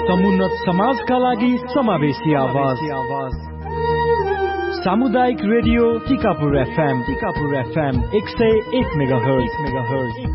समुन्नत समाजका लागि समावेशी आवाज सामुदायिक रेडियो टिकापुर FM 101 मेगाहर्ज